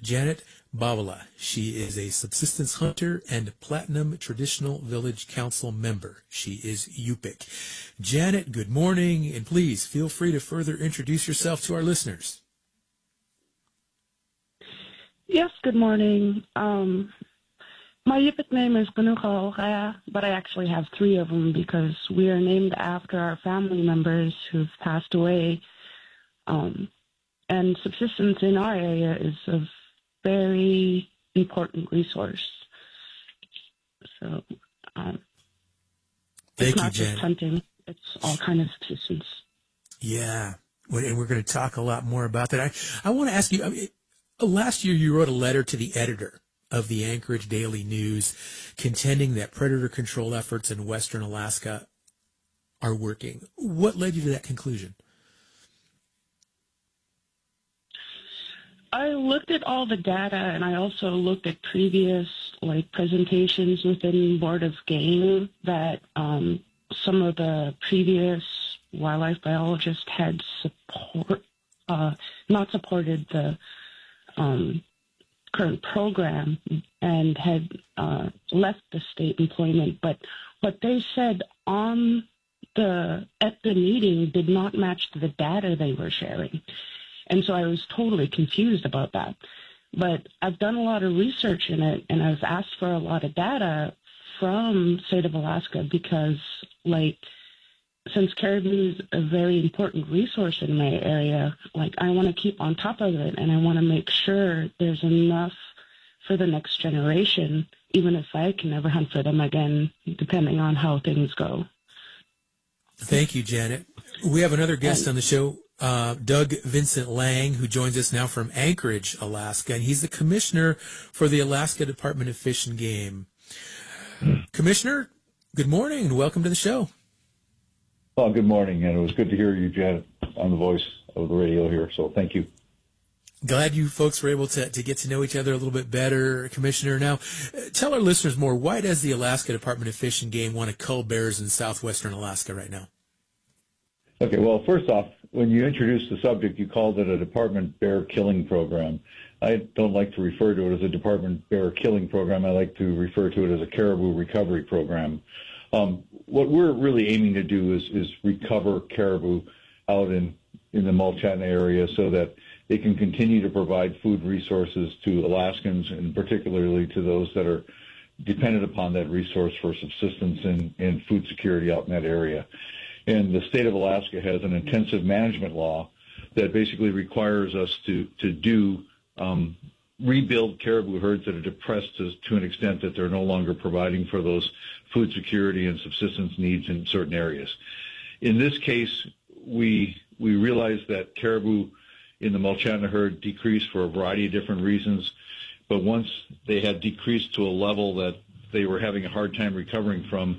Janet Bavala. She is a subsistence hunter and Platinum Traditional Village Council member. She is Yupik. Janet, good morning, and please feel free to further introduce yourself to our listeners. Yes, good morning. My Yupik name is Ganuka, but I actually have three of them because we are named after our family members who've passed away. And subsistence in our area is a very important resource. So it's not just hunting, it's all kind of subsistence. Yeah, and we're going to talk a lot more about that. I want to ask you, last year you wrote a letter to the editor of the Anchorage Daily News contending that predator control efforts in western Alaska are working. What led you to that conclusion? I looked at all the data, and I also looked at previous presentations within Board of Game that some of the previous wildlife biologists had not supported the current program and had left the state employment. But what they said at the meeting did not match the data they were sharing. And so I was totally confused about that. But I've done a lot of research in it, and I've asked for a lot of data from the state of Alaska because, since caribou is a very important resource in my area, I want to keep on top of it, and I want to make sure there's enough for the next generation, even if I can never hunt for them again, depending on how things go. Thank you, Janet. We have another guest on the show, Doug Vincent Lang, who joins us now from Anchorage, Alaska, and he's the commissioner for the Alaska Department of Fish and Game. Commissioner, good morning and welcome to the show. Well, good morning, and it was good to hear you, Janet, on the voice of the radio here, so thank you. Glad you folks were able to get to know each other a little bit better, Commissioner. Now, tell our listeners more. Why does the Alaska Department of Fish and Game want to cull bears in southwestern Alaska right now? Okay, well, first off, when you introduced the subject, you called it a Department Bear Killing Program. I don't like to refer to it as a Department Bear Killing Program. I like to refer to it as a Caribou Recovery Program. What we're really aiming to do is recover caribou out in the Multnomah area so that they can continue to provide food resources to Alaskans, and particularly to those that are dependent upon that resource for subsistence and food security out in that area. And the state of Alaska has an intensive management law that basically requires us to rebuild caribou herds that are depressed to an extent that they're no longer providing for those food security and subsistence needs in certain areas. In this case, we realized that caribou in the Multnomah herd decreased for a variety of different reasons, but once they had decreased to a level that they were having a hard time recovering from,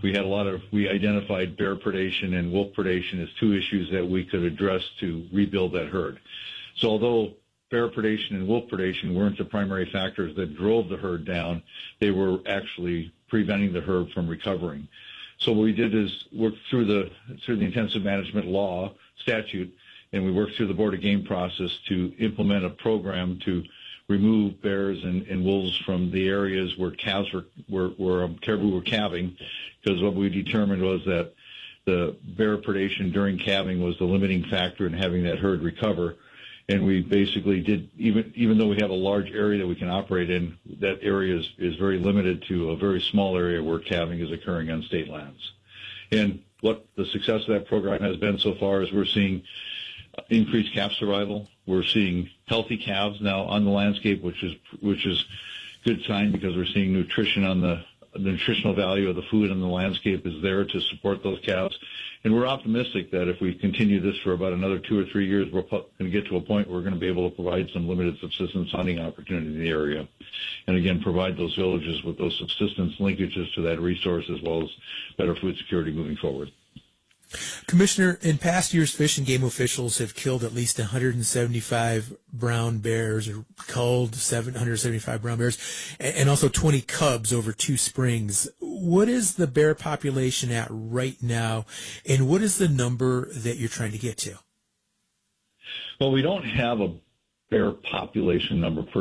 we identified bear predation and wolf predation as two issues that we could address to rebuild that herd. So although bear predation and wolf predation weren't the primary factors that drove the herd down, they were actually preventing the herd from recovering. So what we did is work through the intensive management law statute, and we worked through the Board of Game process to implement a program to remove bears and wolves from the areas where caribou were calving, because what we determined was that the bear predation during calving was the limiting factor in having that herd recover. And we basically did, even though we have a large area that we can operate in, that area is very limited to a very small area where calving is occurring on state lands. And what the success of that program has been so far is we're seeing increased calf survival. We're seeing healthy calves now on the landscape, which is good sign because we're seeing nutrition on the nutritional value of the food on the landscape is there to support those calves. And we're optimistic that if we continue this for about another 2 or 3 years, we're going to get to a point where we're going to be able to provide some limited subsistence hunting opportunity in the area. And again, provide those villages with those subsistence linkages to that resource as well as better food security moving forward. Commissioner, in past years, Fish and Game officials have killed at least 175 brown bears, or culled 775 brown bears, and also 20 cubs over 2 springs. What is the bear population at right now, and what is the number that you're trying to get to? Well, we don't have a bear population number per